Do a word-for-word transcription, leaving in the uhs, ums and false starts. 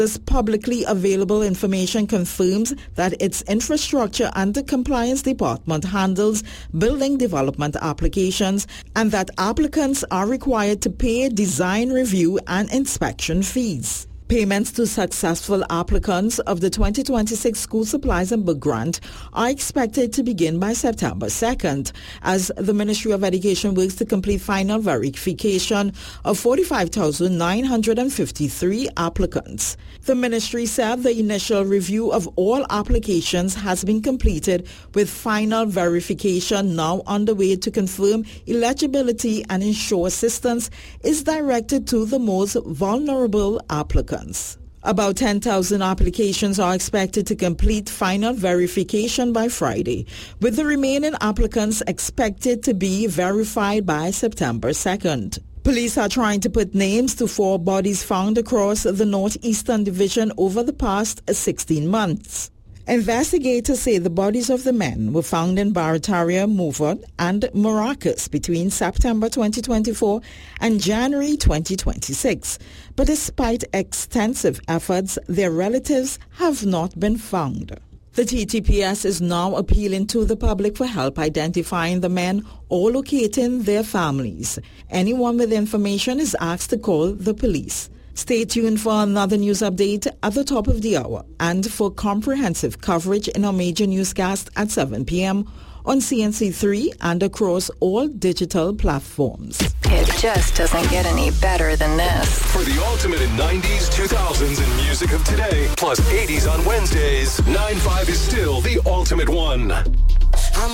This publicly available information confirms that its infrastructure and the compliance department handles building development applications and that applicants are required to pay design review and inspection fees. Payments to successful applicants of the twenty twenty-six School Supplies and Book Grant are expected to begin by September second, as the Ministry of Education works to complete final verification of forty-five thousand nine hundred fifty-three applicants. The ministry said the initial review of all applications has been completed, with final verification now underway to confirm eligibility and ensure assistance is directed to the most vulnerable applicants. About ten thousand applications are expected to complete final verification by Friday, with the remaining applicants expected to be verified by September second. Police are trying to put names to four bodies found across the Northeastern Division over the past sixteen months. Investigators say the bodies of the men were found in Barataria, Moovod, and Maracas between September twenty twenty-four and January twenty twenty-six. But despite extensive efforts, their relatives have not been found. The T T P S is now appealing to the public for help identifying the men or locating their families. Anyone with information is asked to call the police. Stay tuned for another news update at the top of the hour and for comprehensive coverage in our major newscast at seven p.m. on C N C three and across all digital platforms. It just doesn't get any better than this. For the ultimate in nineties, two thousands, and music of today, plus eighties on Wednesdays, nine five is still the ultimate one.